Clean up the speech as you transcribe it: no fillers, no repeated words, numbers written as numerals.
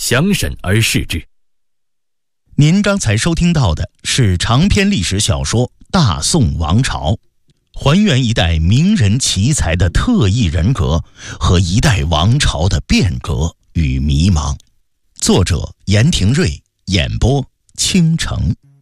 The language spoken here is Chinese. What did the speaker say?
详审而视之。 您刚才收听到的是长篇历史小说《大宋王朝》，还原一代名人奇才的特异人格和一代王朝的变革与迷茫。作者：严廷瑞，演播：倾城。